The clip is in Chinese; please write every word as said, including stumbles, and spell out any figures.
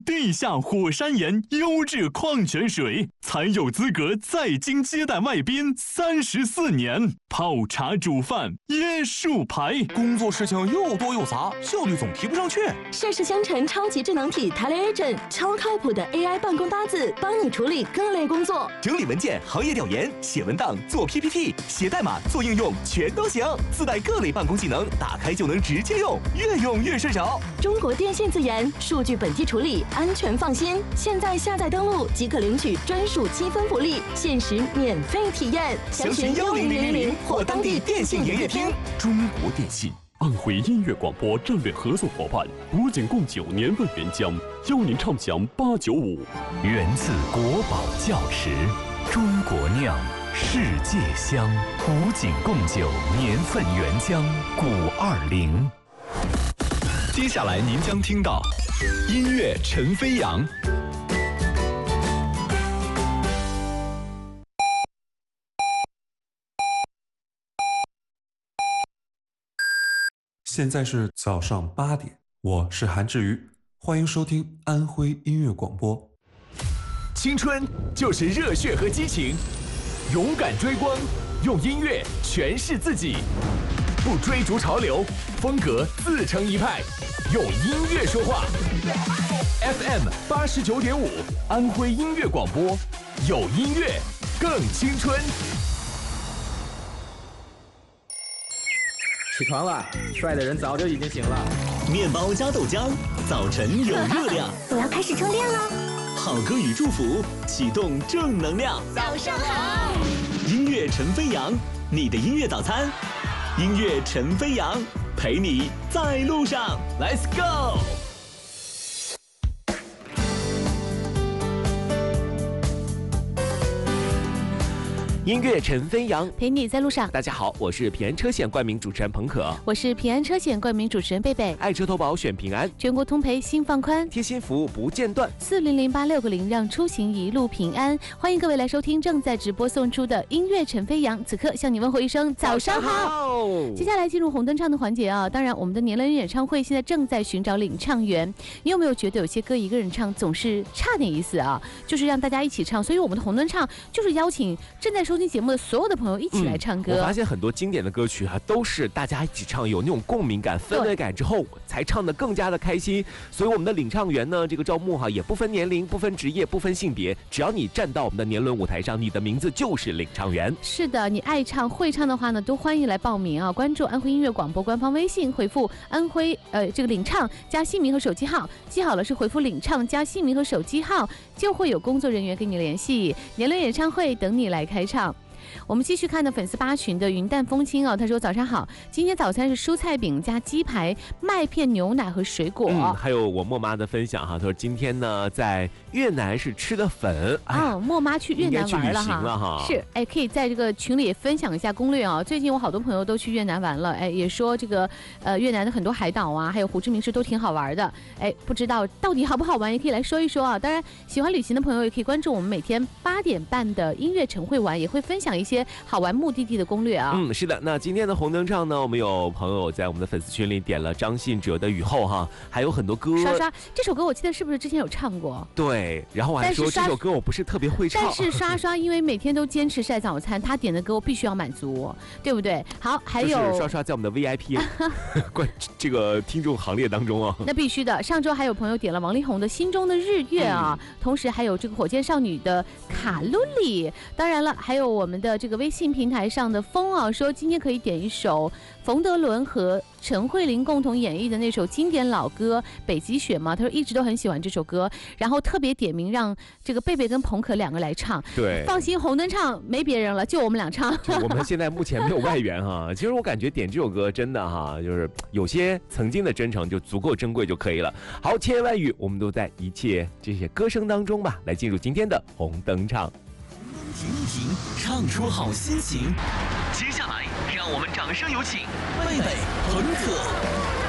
地下火山岩优质矿泉水，才有资格在京接待外宾三十四年。泡茶煮饭椰树牌， 工作事情又多又杂，效率总提不上去。 盛世香城超级智能体 TeleAgent， 超靠谱的 A I 办公搭子，帮你处理各类工作， 整理文件、行业调研、写文档、做 P P T、写代码、做应用，全都行。自带各类办公技能，打开就能直接用，越用越顺手。 中国电信自研，数据本地处理，安全放心。现在下载登录即可领取专属积分福利，限时免费体验。 详询幺零零零零或当地电信营业厅。 中国电信。安徽音乐广播战略合作伙伴，古井贡酒年份原浆，邀您畅享八九五。 源自国宝窖池，中国酿，世界香。古井贡酒年份原浆，古二零。 接下来您将听到音乐陈飞扬。 现在是早上八点，我是韩志瑜，欢迎收听安徽音乐广播。 青春就是热血和激情，勇敢追光，用音乐诠释自己，不追逐潮流，风格自成一派，用音乐说话。F M 八十九点五，安徽音乐广播，有音乐更青春。 起床了，帅的人早就已经醒了。 面包加豆浆，早晨有热量。 我要开始充电了。 好歌与祝福，启动正能量。 早上好， 音乐陈飞扬，你的音乐早餐。音乐陈飞扬，陪你在路上。Let's go。 音乐陈飞扬， 陪你在路上。 大家好，我是平安车险冠名主持人彭可， 我是平安车险冠名主持人贝贝。 爱车投保选平安， 全国通赔心放宽， 贴心服务不间断。 四零零八六个零，让出行一路平安。欢迎各位来收听正在直播送出的音乐陈飞扬，此刻向你问候一声早上好。接下来进入红灯唱的环节啊，当然我们的年轮演唱会现在正在寻找领唱员。你有没有觉得有些歌一个人唱总是差点意思啊？就是让大家一起唱，所以我们的红灯唱就是邀请正在收听节目的所有的朋友一起来唱歌。 嗯、我发现很多经典的歌曲啊，都是大家一起唱，有那种共鸣感、氛围感之后，才唱得更加的开心。所以我们的领唱员呢，这个招募哈、啊、也不分年龄、不分职业、不分性别，只要你站到我们的年轮舞台上，你的名字就是领唱员。 是的，你爱唱会唱的话呢，都欢迎来报名啊！关注安徽音乐广播官方微信，回复安徽呃这个领唱加姓名和手机号，记好了是回复领唱加姓名和手机号，就会有工作人员跟你联系。年轮演唱会等你来开唱。我们继续看的粉丝八群的云淡风轻啊，他说早上好，今天早餐是蔬菜饼加鸡排、麦片、牛奶和水果。 嗯，还有我莫妈的分享哈，他说今天呢在越南是吃的粉。 啊、哦，莫妈去越南玩了哈， 了哈是哎，可以在这个群里也分享一下攻略啊。最近我好多朋友都去越南玩了，哎，也说这个呃越南的很多海岛啊，还有胡志明市都挺好玩的。哎，不知道到底好不好玩，也可以来说一说啊。当然，喜欢旅行的朋友也可以关注我们每天八点半的音乐晨会玩，也会分享一些好玩目的地的攻略啊。 嗯，是的。那今天的红灯唱呢，我们有朋友在我们的粉丝群里点了张信哲的《雨后》哈，还有很多歌。 刷刷这首歌我记得是不是之前有唱过？ 对，然后我还说这首歌我不是特别会唱。 但是刷刷因为每天都坚持晒早餐，他点的歌我必须要满足，对不对？好，还有、 就是、刷刷在我们的 V I P 关这个听众行列当中啊。 那必须的。上周还有朋友点了王力宏的《心中的日月》啊、嗯，同时还有这个火箭少女的《卡路里》。当然了，还有我们的这个微信平台上的风啊，说今天可以点一首冯德伦和陈慧琳共同演绎的那首经典老歌《北极雪》嘛，他说一直都很喜欢这首歌，然后特别点名让这个贝贝跟彭可两个来唱。 对， 放心，红灯唱没别人了，就我们俩唱。 我们现在目前没有外援哈，其实我感觉点这首歌真的哈，就是有些曾经的真诚就足够珍贵就可以了。好，千言万语我们都在一切这些歌声当中吧，来进入今天的红灯唱。 停一停，唱出好心情。接下来，让我们掌声有请贝贝、彭可。